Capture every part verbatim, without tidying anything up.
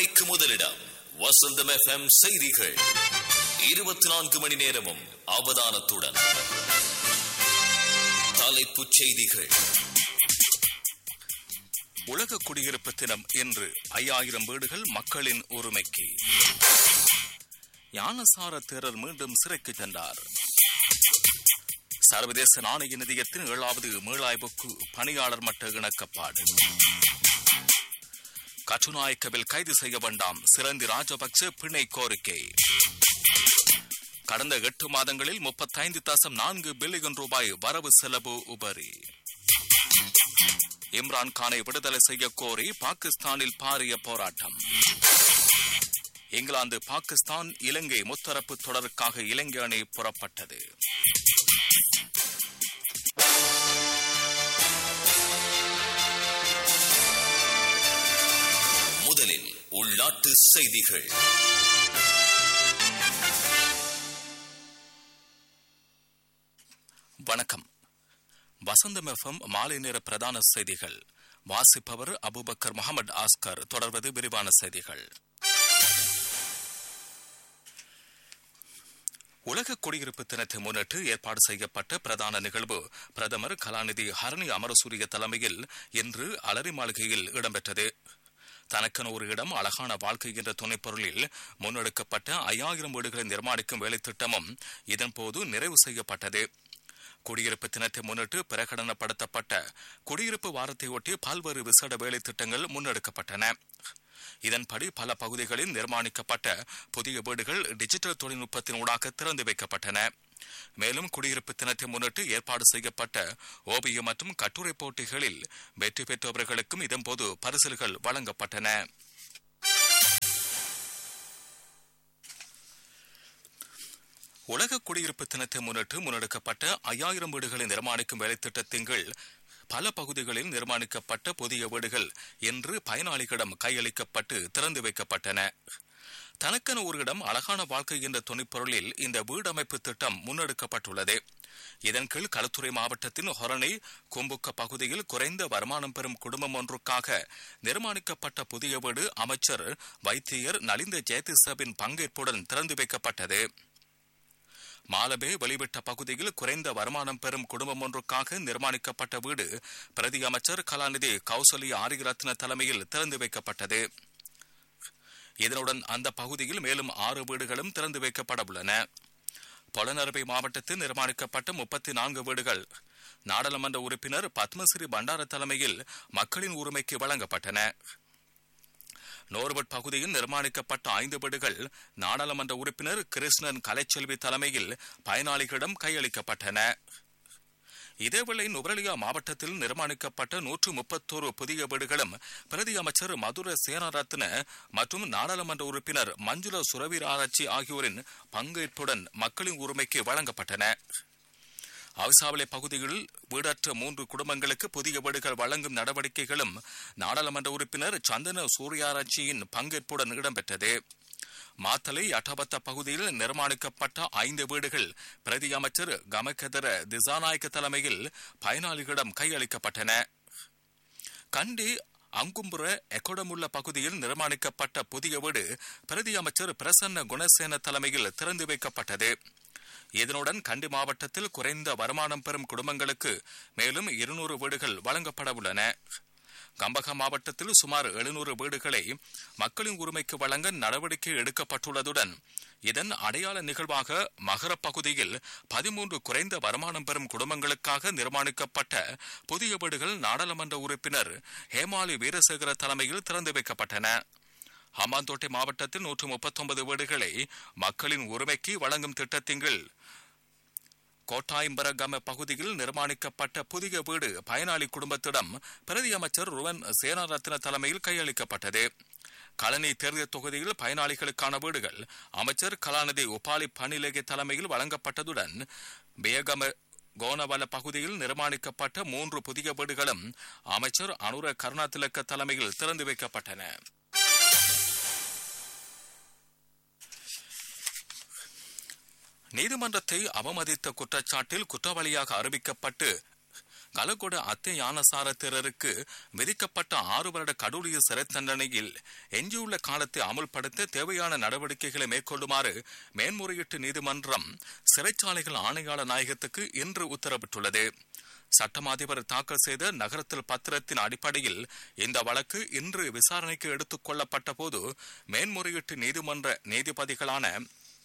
மணிக்கு முதலிடம் வசந்தம் எஃப்எம் செய்திகள். இருபத்தி நான்கு மணி நேரமும் அவதானத்துடன். தலைப்புச் செய்திகள். உலக குடியிருப்பு தினம் இன்று. ஐயாயிரம் வீடுகள் மக்களின் உரிமைக்கு. ஞானசார தேரர் மீண்டும் சிறைக்கு சென்றார். சர்வதேச நாணய நிதியத்தின் ஏழாவது மீளாய்வுக்கு பணியாளர் மட்ட இணக்கப்பாடு. கட்டுநாயக்கவில் கைது செய்ய வேண்டாம், சிரந்தி ராஜபக்ச பிணை கோரிக்கை. கடந்த எட்டு மாதங்களில் முப்பத்தைந்து தசம் நான்கு பில்லியன் ரூபாய் வரவு செலவு உபரி. இம்ரான்கானை விடுதலை செய்ய கோரி பாகிஸ்தானில் பாரிய போராட்டம். இங்கிலாந்து பாகிஸ்தான் இலங்கை முத்தரப்பு தொடருக்காக இலங்கை அணி புறப்பட்டது. முதலில் உள்நாட்டு செய்திகள். வணக்கம். வசந்தம் எஃப்எம் மாலை நேர பிரதான செய்திகள். வாசிப்பவர் அபுபக்கர் முகமது ஆஸ்கர். தொடர்வது விரிவான செய்திகள். உலக குடியிருப்பு தினத்தை முன்னிட்டு ஏற்பாடு செய்யப்பட்ட பிரதான நிகழ்வு பிரதமர் கலாநிதி ஹரணி அமரசூரிய தலைமையில் இன்று அலரி மாளிகையில் இடம்பெற்றது. தனக்கென ஒரு இடம் அழகான வாழ்க்கை என்ற துணைப்பொருளில் முன்னெடுக்கப்பட்ட ஐயாயிரம் வீடுகளை நிர்மாணிக்கும் வேலை திட்டமும் இதன்போது நிறைவு செய்யப்பட்டது. குடியிருப்பு தினத்தை முன்னிட்டு பிரகடனப்படுத்தப்பட்ட குடியிருப்பு வாரத்தையொட்டி பல்வேறு விசேட வேலை திட்டங்கள் முன்னெடுக்கப்பட்டன. இதன்படி பல பகுதிகளில் நிர்மாணிக்கப்பட்ட புதிய வீடுகள் டிஜிட்டல் தொழில்நுட்பத்தின் ஊடாக திறந்து வைக்கப்பட்டன. மேலும் குடியிருப்பு தினத்தை முன்னிட்டு ஏற்பாடு செய்யப்பட்ட ஓவிய மற்றும் கட்டுரை போட்டிகளில் வெற்றி பெற்றவர்களுக்கும் இதன்போது பரிசில்கள் வழங்கப்பட்டன. உலக குடியிருப்பு தினத்தை முன்னிட்டு முன்னெடுக்கப்பட்ட ஐயாயிரம் வீடுகளை நிர்மாணிக்கும் வேலை திட்டத்தின் கீழ் பல பகுதிகளில் நிர்மாணிக்கப்பட்ட புதிய வீடுகள் இன்று பயனாளிகளிடம் கையளிக்கப்பட்டு திறந்து வைக்கப்பட்டன. தனக்கென ஒரு இடம் அழகான வாழ்க்கை என்ற துணைப்பொருளில் இந்த வீடமைப்பு திட்டம் முன்னெடுக்கப்பட்டுள்ளது. இதன் கீழ் களுத்துறை மாவட்டத்தின் ஹொரணை கும்புக்க பகுதியில் குறைந்த வருமானம் பெறும் குடும்பம் ஒன்றுக்காக நிர்மாணிக்கப்பட்ட புதிய வீடு அமைச்சர் வைத்தியர் நலிந்த ஜெயதிசவின் பங்கேற்புடன் திறந்து வைக்கப்பட்டது. மாலபே வெளிவிட்ட பகுதியில் குறைந்த வருமானம் பெறும் குடும்பம் ஒன்றுக்காக நிர்மாணிக்கப்பட்ட வீடு பிரதி அமைச்சர் கலாநிதி கௌசல்ய ஆரியரத்ன தலைமையில் திறந்து வைக்கப்பட்டது. இதனுடன் அந்த பகுதியில் மேலும் ஆறு வீடுகளும் திறந்து வைக்கப்பட உள்ளன. பொலனறுவை மாவட்டத்தில் நிர்மாணிக்கப்பட்ட முப்பத்தி நான்கு வீடுகள் நாடாளுமன்ற உறுப்பினர் பத்மஸ்ரீ பண்டார தலைமையில் மக்களின் உரிமைக்கு வழங்கப்பட்டன. நோர்வட் பகுதியில் நிர்மாணிக்கப்பட்ட ஐந்து வீடுகள் நாடாளுமன்ற உறுப்பினர் கிருஷ்ணன் கலைச்செல்வி தலைமையில் பயனாளிகளிடம் கையளிக்கப்பட்டன. இதேவேளை நுவரெலியா மாவட்டத்தில் நிர்மாணிக்கப்பட்ட நூற்று முப்பத்தோரு புதிய வீடுகளும் பிரதி அமைச்சர் மதுர சேனாரத்ன மற்றும் நாடாளுமன்ற உறுப்பினர் மஞ்சுள சுரவீராராய்ச்சி ஆகியோரின் பங்கேற்புடன் மக்களின் உரிமைக்கு வழங்கப்பட்டன. அவிசாவளை பகுதியில் வீடற்ற மூன்று குடும்பங்களுக்கு புதிய வீடுகள் வழங்கும் நடவடிக்கைகளும் நாடாளுமன்ற உறுப்பினர் சந்தன சூர்யாராட்சியின் பங்கேற்புடன் இடம்பெற்றது. மாத்தலை அட்டபத்த பகுதியில் நிர்மாணிக்கப்பட்ட ஐந்து வீடுகள் பிரதி அமைச்சர் கமகதர திசாநாயக்க தலைமையில் பயனாளிகளிடம் கையளிக்கப்பட்டன. கண்டி அங்கும்புர எக்கொடமுள்ள பகுதியில் நிர்மாணிக்கப்பட்ட புதிய வீடு பிரதி அமைச்சர் பிரசன்ன குணசேன தலைமையில் திறந்து வைக்கப்பட்டது. இதனுடன் கண்டி மாவட்டத்தில் குறைந்த வருமானம் பெறும் குடும்பங்களுக்கு மேலும் இருநூறு வீடுகள் வழங்கப்பட உள்ளன. கம்பக மாவட்டத்தில் சுமார் எழுநூறு வீடுகளை மக்களின் உரிமைக்கு வழங்க நடவடிக்கை எடுக்கப்பட்டுள்ளதுடன் இதன் அடையாள நிகழ்வாக மகர பகுதியில் பதிமூன்று குறைந்த வருமானம் பெறும் குடும்பங்களுக்காக நிர்மாணிக்கப்பட்ட புதிய வீடுகள் நாடாளுமன்ற உறுப்பினர் ஹேமாலி வீரசேகர தலைமையில் திறந்து வைக்கப்பட்டன. ஹம்பாந்தோட்டை மாவட்டத்தில் நூற்று முப்பத்தி ஒன்பது வீடுகளை மக்களின் உரிமைக்கு வழங்கும் திட்டத்தின் கீழ் கோட்டாயம்பரகம பகுதியில் நிர்மாணிக்கப்பட்ட புதிய வீடு பயனாளி குடும்பத்திடம் பிரதி அமைச்சர் ருவன் சேனாரத்ன தலைமையில் கையளிக்கப்பட்டது. களனி தேர்தல் தொகுதியில் பயனாளிகளுக்கான வீடுகள் அமைச்சர் கலாநிதி உபாலி பணிலேகே தலைமையில் வழங்கப்பட்டதுடன் பேகம கோனவல பகுதியில் நிர்மாணிக்கப்பட்ட மூன்று புதிய வீடுகளும் அமைச்சர் அனுர கருணாதிலக்க தலைமையில் திறந்து வைக்கப்பட்டன. நீதிமன்றத்தை அவமதித்த குற்றச்சாட்டில் குற்றவாளியாக அறிவிக்கப்பட்டு கலகொட அத்தை யானசார தேரருக்கு விதிக்கப்பட்ட ஆறு வருட கடூழிய சிறை தண்டனையில் எஞ்சியுள்ள காலத்தை அமுல்படுத்த தேவையான நடவடிக்கைகளை மேற்கொள்ளுமாறு மேன்முறையீட்டு நீதிமன்றம் சிறைச்சாலைகள் ஆணையாளர் நாயகத்துக்கு இன்று உத்தரவிட்டுள்ளது. சட்டம் அதிபர் தாக்கல் செய்த நகரத்தில் பத்திரத்தின் அடிப்படையில் இந்த வழக்கு இன்று விசாரணைக்கு எடுத்துக் கொள்ளப்பட்ட போது மேன்முறையீட்டு நீதிமன்ற நீதிபதிகளான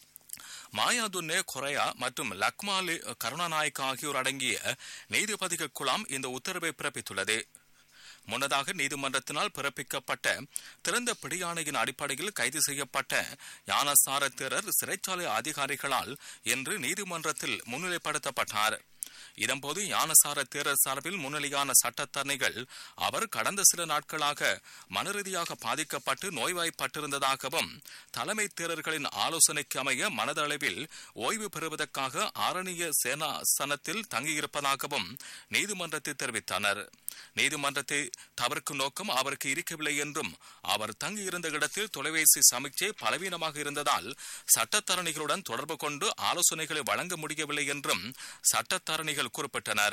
மாயாதுன்னே கொரையா மற்றும் லக்மாலி கருணாநாயக் ஆகியோர் அடங்கிய நீதிபதிகள் குழாம் இந்த உத்தரவை பிறப்பித்துள்ளது. முன்னதாக நீதிமன்றத்தினால் பிறப்பிக்கப்பட்ட திறந்த பிடியாணையின் அடிப்படையில் கைது செய்யப்பட்ட யானசார தேரர் சிறைச்சாலை அதிகாரிகளால் இன்று நீதிமன்றத்தில் முன்னிலைப்படுத்தப்பட்டார். இதன்போது யானசார தேரர் சார்பில் முன்னிலையான சட்டத்தரணிகள் அவர் கடந்த சில நாட்களாக மனரீதியாக பாதிக்கப்பட்டு நோய்வாய்ப்பட்டிருந்ததாகவும் தலைமை தேரர்களின் ஆலோசனைக்கு அமைய மனதளவில் ஓய்வு பெறுவதற்காக ஆரணிய சேனாசனத்தில் தங்கியிருப்பதாகவும் நீதிமன்றத்தை தெரிவித்தனர். நீதிமன்றத்தை தவிர்க்கும் நோக்கம் அவருக்கு இருக்கவில்லை என்றும் அவர் தங்கியிருந்த இடத்தில் தொலைபேசி சமிக்ஞை பலவீனமாக இருந்ததால் சட்டத்தரணிகளுடன் தொடர்பு கொண்டு ஆலோசனைகளை வழங்க முடியவில்லை என்றும் சட்டத்தரணிகள் குறிப்பிட்டனர்.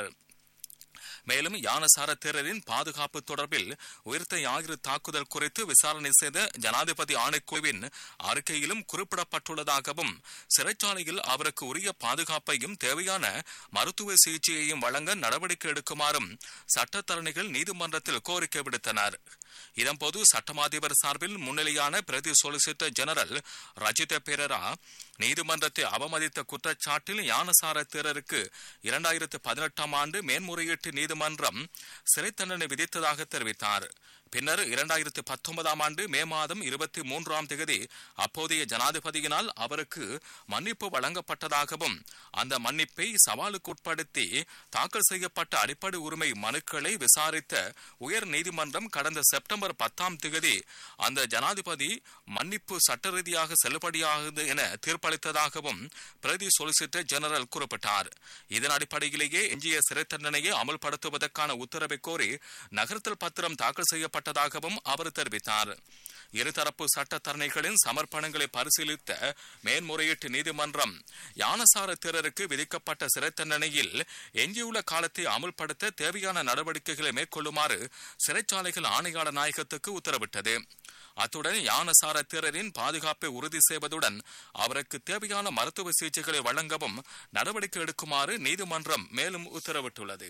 மேலும் யானசார தேரரின் பாதுகாப்பு தொடர்பில் உயிர்த்த ஞாயிறு தாக்குதல் குறித்து விசாரணை செய்த ஜனாதிபதி ஆணைக்குழுவின் அறிக்கையிலும் குறிப்பிடப்பட்டுள்ளதாகவும் சிறைச்சாலையில் அவருக்கு உரிய பாதுகாப்பையும் தேவையான மருத்துவ சிகிச்சையையும் வழங்க நடவடிக்கை எடுக்குமாறும் சட்டத்தரணிகள் நீதிமன்றத்தில் கோரிக்கை விடுத்தனர். இதன்போது சட்டமாதிபர் சார்பில் முன்னிலையான பிரதி சொலிசிட்டர் ஜெனரல் ரஜித பெரேரா நீதிமன்றத்தை அவமதித்த குற்றச்சாட்டில் யானசார தேரருக்கு இரண்டாயிரத்து பதினெட்டாம் ஆண்டு மேன்முறையீட்டு நீதிமன்றம் சிறை தண்டனை விதித்ததாக தெரிவித்தார். பின்னர் இரண்டாயிரத்து பத்தொன்பதாம் ஆண்டு மே மாதம் இருபத்தி மூன்றாம் தேதி அப்போதைய ஜனாதிபதியினால் அவருக்கு மன்னிப்பு வழங்கப்பட்டதாகவும் அந்த மன்னிப்பை சவாலுக்கு உட்படுத்தி தாக்கல் செய்யப்பட்ட அடிப்படை உரிமை மனுக்களை விசாரித்த உயர் நீதிமன்றம் கடந்த செப்டம்பர் பத்தாம் தேதி அந்த ஜனாதிபதி மன்னிப்பு சட்ட ரீதியாக செல்லுபடியாகுது என தீர்ப்பளித்ததாகவும் பிரதி சொலிசிட்டர் ஜெனரல் குறிப்பிட்டார். இதன் அடிப்படையிலேயே எஞ்சிய சிறை தண்டனையை அமல்படுத்துவதற்கான உத்தரவை கோரி நகரத்தில் பத்திரம் தாக்கல் செய்யப்பட்டதாகவும் அவர் தெரிவித்தார். இருதரப்பு சட்டத்தரணிகளின் சமர்ப்பணங்களை பரிசீலித்த மேன்முறையீட்டு நீதிமன்றம் யானசார தேரருக்கு விதிக்கப்பட்ட சிறை தண்டனையில் எஞ்சியுள்ள காலத்தை அமுல்படுத்த தேவையான நடவடிக்கைகளை மேற்கொள்ளுமாறு சிறைச்சாலைகள் ஆணையாளர் நாயகத்துக்கு உத்தரவிட்டது. அத்துடன் யானசார தேரரின் பாதுகாப்பை உறுதி செய்வதுடன் அவருக்கு தேவையான மருத்துவ சிகிச்சைகளை வழங்கவும் நடவடிக்கை எடுக்குமாறு நீதிமன்றம் மேலும் உத்தரவிட்டுள்ளது.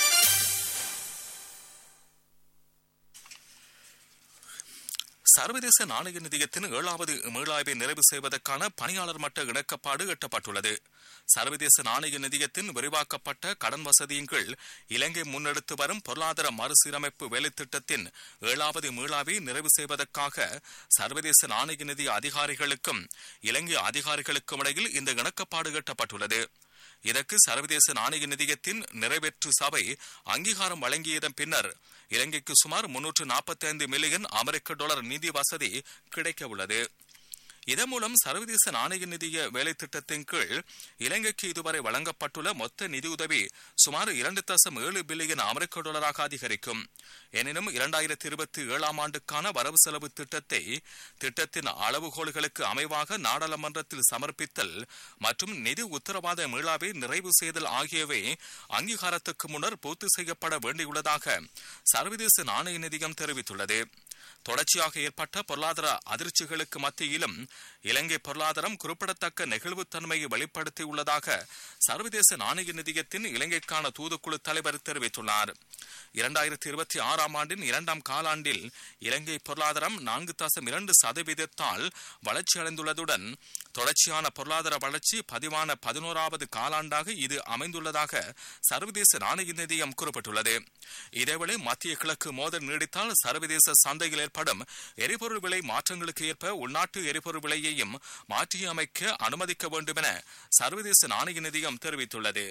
சர்வதேச நாணய நிதியத்தின் ஏழாவது மீளாய்வை நிறைவு செய்வதற்கான பணியாளர் மட்ட இணக்கப்பாடு எட்டப்பட்டுள்ளது. சர்வதேச நாணய நிதியத்தின் விரிவாக்கப்பட்ட கடன் வசதியின் கீழ் இலங்கை முன்னெடுத்து வரும் பொருளாதார மறுசீரமைப்பு வேலைத்திட்டத்தின் ஏழாவது மீளாய்வை நிறைவு செய்வதற்காக சர்வதேச நாணய நிதிய அதிகாரிகளுக்கும் இலங்கை அதிகாரிகளுக்கும் இடையில் இந்த இணக்கப்பாடு எட்டப்பட்டுள்ளது. இதற்கு சர்வதேச நாணய நிதியத்தின் நிறைவேற்று சபை அங்கீகாரம் வழங்கியதன் பின்னர் இலங்கைக்கு சுமார் முன்னூற்று நாற்பத்தி ஐந்து மில்லியன் அமெரிக்க டாலர் நிதி வசதி கிடைக்க உள்ளது. இதன் மூலம் சர்வதேச நாணய நிதிய வேலை திட்டத்தின் கீழ் இலங்கைக்கு இதுவரை வழங்கப்பட்டுள்ள மொத்த நிதியுதவி சுமார் இரண்டு தசம் ஏழு பில்லியன் அமெரிக்க டாலராக அதிகரிக்கும். எனினும் இரண்டாயிரத்தி இருபத்தி ஏழாம் ஆண்டுக்கான வரவு செலவு திட்டத்தை திட்டத்தின் அளவுகோல்களுக்கு அமைவாக நாடாளுமன்றத்தில் சமர்ப்பித்தல் மற்றும் நிதி உத்தரவாத மீளாவை நிறைவு செய்தல் ஆகியவை அங்கீகாரத்துக்கு முன்னர் பூர்த்தி செய்யப்பட வேண்டியுள்ளதாக சர்வதேச நாணய நிதியம் தெரிவித்துள்ளது. தொடர்ச்சியாக ஏற்பட்ட பொருளாதார அதிர்ச்சிகளுக்கு மத்தியிலும் இலங்கை பொருளாதாரம் குறிப்பிடத்தக்க நெகிழ்வுத்தன்மையை வெளிப்படுத்தியுள்ளதாக சர்வதேச நாணய நிதியத்தின் இலங்கைக்கான தூதுக்குழு தலைவர் தெரிவித்துள்ளார். இரண்டாயிரத்தி இருபத்தி ஆறாம் ஆண்டின் இரண்டாம் காலாண்டில் இலங்கை பொருளாதாரம் நான்கு தசம் இரண்டு சதவீதத்தால் வளர்ச்சி அடைந்துள்ளதுடன் தொடர்ச்சியான பொருளாதார வளர்ச்சி பதிவான பதினோராவது காலாண்டாக இது அமைந்துள்ளதாக சர்வதேச நாணய நிதியம் குறிப்பிட்டுள்ளது. இதேவேளை மத்திய கிழக்கு மோதல் நீடித்தால் சர்வதேச சந்தையில் ஏற்படும் எரிபொருள் விலை மாற்றங்களுக்கு ஏற்ப உள்நாட்டு எரிபொருள் விலையையும் மாற்றியமைக்க அனுமதிக்க வேண்டும் என சர்வதேச நாணய நிதியம் தெரிவித்துள்ளது.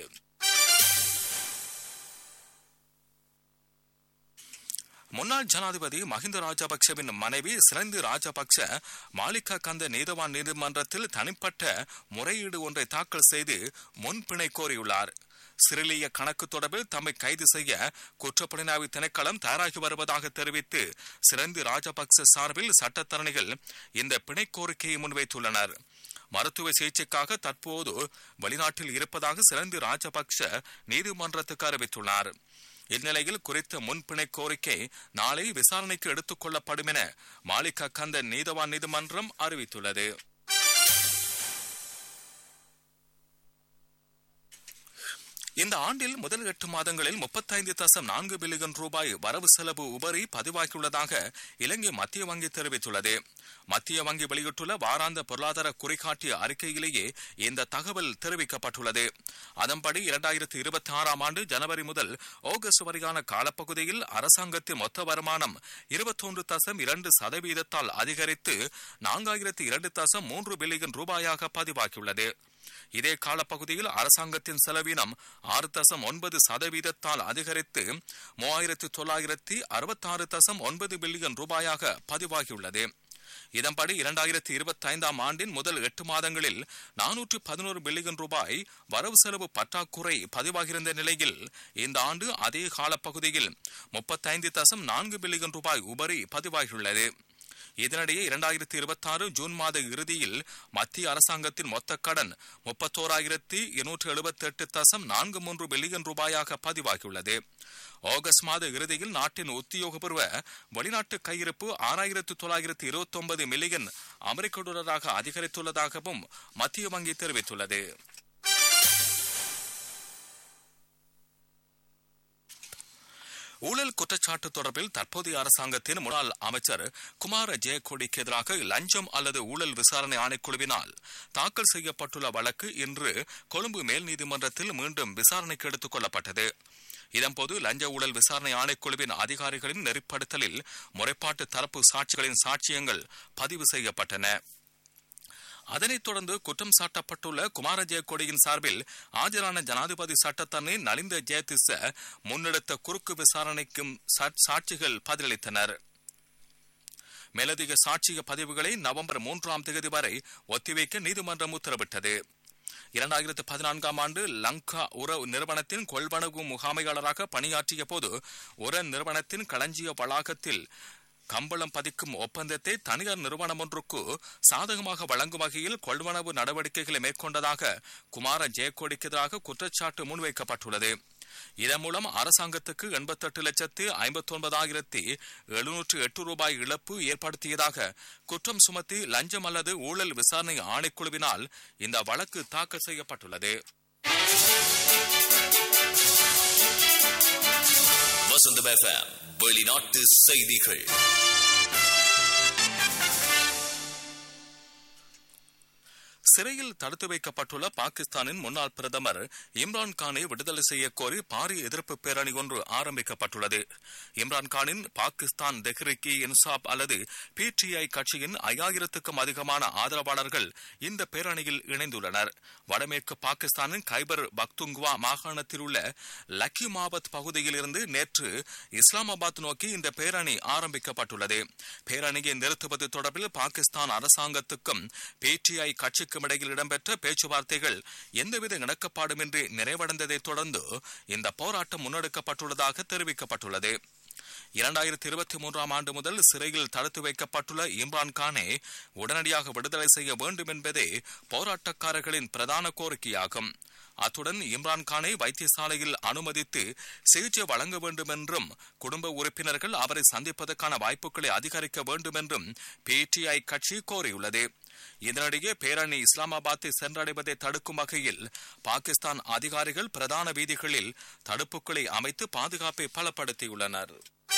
முன்னாள் ஜனாதிபதி மஹிந்த ராஜபக்சவின் மனைவி சிலந்தி ராஜபக்ச மாலிகா கந்த நீதவான் நீதிமன்றத்தில் தனிப்பட்ட முறையீடு ஒன்றை தாக்கல் செய்து முன்பிணை கோரியுள்ளார். சிறிலிய கணக்கு தொடர்பில் தம்மை கைது செய்ய குற்றப்புலனாய்வு திணைக்களம் தயாராகி வருவதாக தெரிவித்து சிலந்தி ராஜபக்ச சார்பில் சட்டத்தரணிகள் இந்த பிணை கோரிக்கையை முன்வைத்துள்ளனர். மருத்துவ சிகிச்சைக்காக தற்போது வெளிநாட்டில் இருப்பதாக சிலந்தி ராஜபக்ஷ நீதிமன்றத்துக்கு அறிவித்துள்ளார். இந்நிலையில் குறித்த முன்பிணை கோரிக்கை நாளை விசாரணைக்கு எடுத்துக் கொள்ளப்படும் என மாலிக கந்த நீதவான் நீதிமன்றம் அறிவித்துள்ளது. இந்த ஆண்டில் முதல் எட்டு மாதங்களில் முப்பத்தைந்து தசம் நான்கு பில்லியன் ரூபாய் வரவு செலவு உபரி பதிவாகியுள்ளதாக இலங்கை மத்திய வங்கி தெரிவித்துள்ளது. மத்திய வங்கி வெளியிட்டுள்ள வாராந்த பொருளாதார குறிகாட்டிய அறிக்கையிலேயே இந்த தகவல் தெரிவிக்கப்பட்டுள்ளது. அதன்படி இரண்டாயிரத்தி இருபத்தி ஆறாம் ஆண்டு ஜனவரி முதல் ஆகஸ்ட் வரையான காலப்பகுதியில் அரசாங்கத்தின் மொத்த வருமானம் இருபத்தொன்று தசம் இரண்டு சதவீதத்தால் அதிகரித்து நான்காயிரத்தி இரண்டு தசம் மூன்று பில்லியன் ரூபாயாக பதிவாகியுள்ளது. இதே காலப்பகுதியில் அரசாங்கத்தின் செலவினம் ஆறு தசம் ஒன்பது சதவீதத்தால் அதிகரித்து மூவாயிரத்தி தொள்ளாயிரத்தி அறுபத்தி ஆறு தசம் ஒன்பது பில்லியன் ரூபாயாக பதிவாகியுள்ளது. இதன்படி இரண்டாயிரத்தி இருபத்தி ஐந்தாம் ஆண்டின் முதல் எட்டு மாதங்களில் நானூற்று பதினோரு பில்லியன் ரூபாய் வரவு செலவு பற்றாக்குறை பதிவாகியிருந்த நிலையில் இந்த ஆண்டு அதே காலப்பகுதியில் முப்பத்தைந்து தசம் நான்கு பில்லியன் ரூபாய் உபரி பதிவாகியுள்ளது. இதனிடையே இரண்டாயிரத்தி இருபத்தி ஆறு ஜூன் மாத இறுதியில் மத்திய அரசாங்கத்தின் மொத்த கடன் முப்பத்தோராயிரத்தி இருநூற்று எழுபத்தி எட்டு தசம் நான்கு மூன்று பில்லியன் ரூபாயாக பதிவாகியுள்ளது. ஆகஸ்ட் மாத இறுதியில் நாட்டின் உத்தியோகபூர்வ வெளிநாட்டு கையிருப்பு ஆறாயிரத்து தொள்ளாயிரத்தி இருபத்தி ஒன்பது மில்லியன் அமெரிக்க டாலராக அதிகரித்துள்ளதாகவும் மத்திய வங்கி தெரிவித்துள்ளது. ஊழல் குற்றச்சாட்டு தொடர்பில் தற்போதைய அரசாங்கத்தின் முன்னாள் அமைச்சர் குமார ஜெயக்கொடிக்கு எதிராக லஞ்சம் அல்லது ஊழல் விசாரணை ஆணைக்குழுவினால் தாக்கல் செய்யப்பட்டுள்ள வழக்கு இன்று கொழும்பு மேல் நீதிமன்றத்தில் மீண்டும் விசாரணைக்கு எடுத்துக் கொள்ளப்பட்டது. இதன்போது லஞ்ச ஊழல் விசாரணை ஆணைக்குழுவின் அதிகாரிகளின் நெறிப்படுத்தலில் முறைப்பாட்டு தரப்பு சாட்சிகளின் சாட்சியங்கள் பதிவு செய்யப்பட்டன. அதனைத் தொடர்ந்து குற்றம் சாட்டப்பட்டுள்ள குமார ஜெயக்கொடியின் சார்பில் ஆஜரான ஜனாதிபதி சட்டத்தரணி நலிந்த ஜெயதிச முன்னெடுத்த குறுக்கு விசாரணைக்கும் சாட்சிகள் பதிலளித்தனர். மேலதிக சாட்சிய பதிவுகளை நவம்பர் மூன்றாம் தேதி வரை ஒத்திவைக்க நீதிமன்றம் உத்தரவிட்டது. இரண்டாயிரத்து பதினான்காம் ஆண்டு லங்கா உர நிறுவனத்தின் கொள்வனவு முகாமையாளராக பணியாற்றிய போது உர நிறுவனத்தின் களஞ்சிய வளாகத்தில் கம்பளம் பதிக்கும் ஒப்பந்தத்தை தனியார் நிறுவனம் ஒன்றுக்கு சாதகமாக வழங்கும் வகையில் கொள்வனவு நடவடிக்கைகளை மேற்கொண்டதாக குமார ஜெயக்கொடிக்கு எதிராக குற்றச்சாட்டு முன்வைக்கப்பட்டுள்ளது. இதன் மூலம் அரசாங்கத்துக்கு எண்பத்தி எட்டு லட்சத்து ஐம்பத்தி ஒன்பதாயிரத்தி எழுநூற்று எட்டு ரூபாய் இழப்பு ஏற்படுத்தியதாக குற்றம் சுமத்தி லஞ்சம் அல்லது ஊழல் விசாரணை ஆணைக்குழுவினால் இந்த வழக்கு தாக்கல் செய்யப்பட்டுள்ளது. வசந்தம் எஃப்எம் வெளிநாட்டு செய்திகள். சிறையில் தடுத்து வைக்கப்பட்டுள்ள பாகிஸ்தானின் முன்னாள் பிரதமர் இம்ரான் கானை விடுதலை செய்ய கோரி பாரிய எதிர்ப்பு பேரணி ஒன்று ஆரம்பிக்கப்பட்டுள்ளது. இம்ரான் கானின் பாகிஸ்தான் தெஹ்ரிக்-இ இன்சாப் அல்லது பிடிஐ கட்சியின் ஐயாயிரத்துக்கும் அதிகமான ஆதரவாளர்கள் இந்த பேரணியில் இணைந்துள்ளனர். வடமேற்கு பாகிஸ்தானின் கைபர் பக்துங்வா மாகாணத்தில் உள்ள லக்கி மாவத் பகுதியில் இருந்து நேற்று இஸ்லாமாபாத் நோக்கி இந்த பேரணி ஆரம்பிக்கப்பட்டுள்ளது. பேரணியை நிறுத்துவது தொடர்பில் பாகிஸ்தான் அரசாங்கத்துக்கும் பிடிஐ கட்சிக்கும் இடையில் இடம்பெற்ற பேச்சுவார்த்தைகள் எந்தவித இணக்கப்பாடுமின்றி நிறைவடைந்ததை தொடர்ந்து இந்த போராட்டம் முன்னெடுக்கப்பட்டுள்ளதாக தெரிவிக்கப்பட்டுள்ளது. இரண்டாயிரத்தி இருபத்தி மூன்றாம் ஆண்டு முதல் சிறையில் தடுத்து வைக்கப்பட்டுள்ள இம்ரான் கானை உடனடியாக விடுதலை செய்ய வேண்டும் என்பதே போராட்டக்காரர்களின் பிரதான கோரிக்கையாகும். அத்துடன் இம்ரான் கானை வைத்தியசாலையில் அனுமதித்து சிகிச்சை வழங்க வேண்டும் என்றும் குடும்ப உறுப்பினர்கள் அவரை சந்திப்பதற்கான வாய்ப்புகளை அதிகரிக்க வேண்டும் என்றும் பிடிஐ கட்சி கோரியுள்ளது. இதனிடையே பேரணி இஸ்லாமாபாத்தை சென்றடைவதை தடுக்கும் வகையில் பாகிஸ்தான் அதிகாரிகள் பிரதான வீதிகளில் தடுப்புகளை அமைத்து பாதுகாப்பை பலப்படுத்தியுள்ளனர்.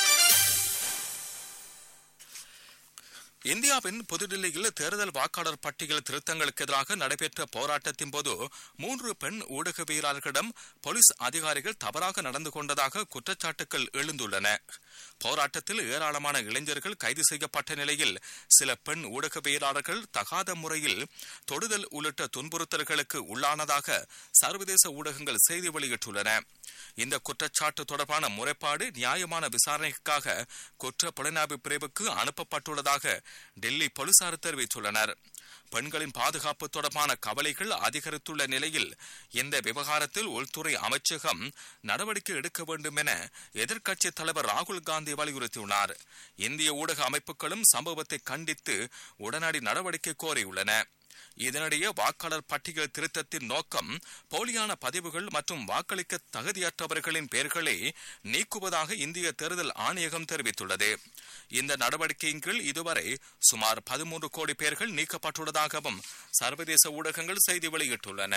இந்தியாவின் புதுடில்லியில் தேர்தல் வாக்காளர் பட்டியல் திருத்தங்களுக்கு எதிராக நடைபெற்ற போராட்டத்தின் போது மூன்று பெண் ஊடகவியலாளர்களிடம் போலீஸ் அதிகாரிகள் தவறாக நடந்து கொண்டதாக குற்றச்சாட்டுகள் எழுந்துள்ளன. போராட்டத்தில் ஏராளமான இளைஞர்கள் கைது செய்யப்பட்ட நிலையில் சில பெண் ஊடகவியலாளர்கள் தகாத முறையில் தொடுதல் உள்ளிட்ட துன்புறுத்தல்களுக்கு உள்ளானதாக சர்வதேச ஊடகங்கள் செய்தி வெளியிட்டுள்ளன. இந்த குற்றச்சாட்டு தொடர்பான முறைப்பாடு நியாயமான விசாரணைக்காக குற்ற புலனாய்வு பிரிவுக்கு அனுப்பப்பட்டுள்ளதாக டெல்லி போலீசார் தெரிவித்துள்ளனர். பெண்களின் பாதுகாப்பு தொடர்பான கவலைகள் அதிகரித்துள்ள நிலையில் இந்த விவகாரத்தில் உள்துறை அமைச்சகம் நடவடிக்கை எடுக்க வேண்டும் என எதிர்க்கட்சித் தலைவர் ராகுல் காந்தி வலியுறுத்தியுள்ளார். இந்திய ஊடக அமைப்புகளும் சம்பவத்தை கண்டித்து உடனடி நடவடிக்கை கோரியுள்ளன. இதனிடையே வாக்காளர் பட்டியல் திருத்தத்தின் நோக்கம் போலியான பதிவுகள் மற்றும் வாக்களிக்க தகுதியற்றவர்களின் பெயர்களை நீக்குவதாக இந்திய தேர்தல் ஆணையகம் தெரிவித்துள்ளது. இந்த நடவடிக்கையின் கீழ் இதுவரை சுமார் பதிமூன்று கோடி பெயர்கள் நீக்கப்பட்டுள்ளதாகவும் சர்வதேச ஊடகங்கள் செய்தி வெளியிட்டுள்ளன.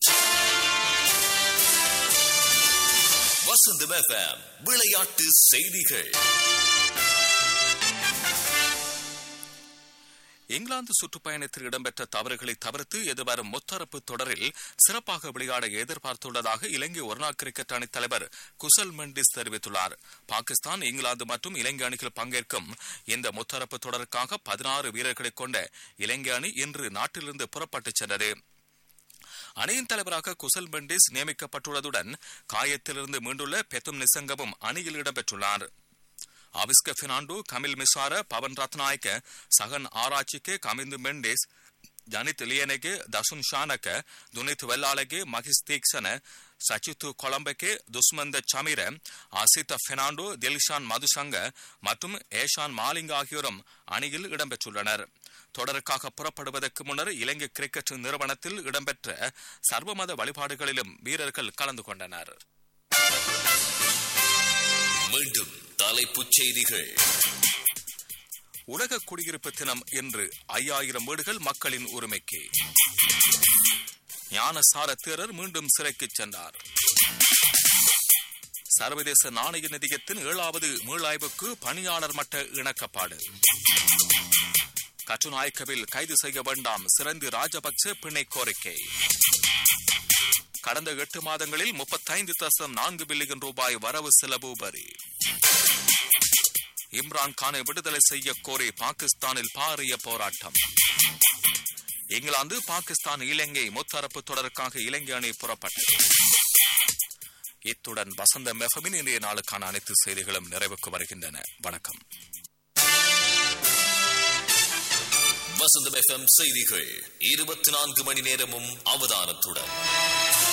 வசந்தம் எஃப்எம் விளையாட்டு செய்திகள். இங்கிலாந்து சுற்றுப்பயணத்தில் இடம்பெற்ற தவறுகளை தவிர்த்து எதிர்வரும் முத்தரப்பு தொடரில் சிறப்பாக விளையாட எதிர்பார்த்துள்ளதாக இலங்கை ஒருநாள் கிரிக்கெட் அணித் தலைவர் குசல் மெண்டிஸ் தெரிவித்துள்ளார். பாகிஸ்தான், இங்கிலாந்து மற்றும் இலங்கை அணிகள் பங்கேற்கும் இந்த முத்தரப்பு தொடருக்காக பதினாறு வீரர்களை கொண்ட இலங்கை அணி இன்று நாட்டிலிருந்து புறப்பட்டுச் சென்றது. அணியின் தலைவராக குசல் மெண்டிஸ் நியமிக்கப்பட்டுள்ளதுடன் காயத்திலிருந்து மீண்டுள்ள பெத்தும் நிசங்கவும் அணியில் இடம்பெற்றுள்ளார். அவிஸ்க பெர்னாண்டோ, கமில் மிசார, பவன் ரத்நாயக்க, சகன் ஆராய்ச்சிக்கு கமிந்து மெண்டிஸ், ஜனித் லியனெಗೆ, தசுன் ஷானக, துனித் வெல்லாலಗೆ, மகிஸ் தீக்ஷன, சச்சித்து கொலம்பெಗೆ, துஸ்மந்த சமிர, அசித பெர்னாண்டோ, தில்ஷான் மதுசங்க மற்றும் ஏஷான் மாலிங் ஆகியோரும் அணியில் இடம்பெற்றுள்ளனர். தொடருக்காக புறப்படுவதற்கு முன்னர் இலங்கை கிரிக்கெட் நிறுவனத்தில் இடம்பெற்ற சர்வமத வழிபாடுகளிலும் வீரர்கள் கலந்து கொண்டனர். மீண்டும் தலைப்புச் செய்திகள். உலக குடியிருப்பு தினம் இன்று. ஐயாயிரம் வீடுகள் மக்களின் உரிமைக்கு. ஞானசார தேரர் மீண்டும் சிறைக்கு சென்றார். சர்வதேச நாணய நிதியத்தின் ஏழாவது மீளாய்வுக்கு பணியாளர் மட்ட இணக்கப்பாடு. கட்டுநாயக்கவில் கைது செய்ய வேண்டாம், சிறந்து ராஜபக்சே பிணை கோரிக்கை. கடந்த எட்டு மாதங்களில் முப்பத்தைந்து தசம் நான்கு பில்லியன் ரூபாய் வரவு செலவு வரி. இம்ரான் கானை விடுதலை செய்ய கோரி பாகிஸ்தானில் பாரிய போராட்டம். இங்கிலாந்து, பாகிஸ்தான், இலங்கை முத்தரப்பு தொடருக்காக இலங்கை அணி புறப்பட்டது. இத்துடன் வசந்தம் எஃப்எம்மின் இன்றைய நாளுக்கான அனைத்து செய்திகளும் நிறைவுக்கு வருகின்றன. வணக்கம். வசந்தம் எஃப்எம் செய்திகள் இருபத்தி நான்கு மணி நேரமும் அவதானத்துடன்.